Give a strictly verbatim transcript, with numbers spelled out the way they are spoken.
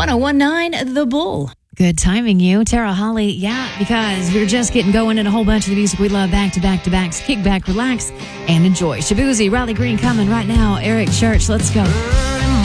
one nineteen The Bull. Good timing, you. Tara Holly, yeah, because we're just getting going in a whole bunch of the music we love back to back to backs. Kick back, relax, and enjoy. Shabuzi, Riley Green coming right now. Eric Church, let's go.